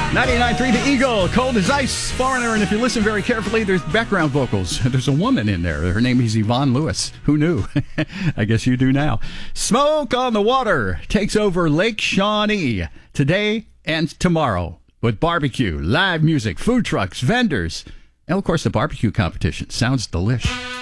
99.3 The Eagle, Cold as Ice, Foreigner, and if you listen very carefully, there's background vocals. There's a woman in there. Her name is Yvonne Lewis. Who knew? I guess you do now. Smoke on the Water takes over Lake Shawnee today and tomorrow with barbecue, live music, food trucks, vendors, and of course the barbecue competition. Sounds delish.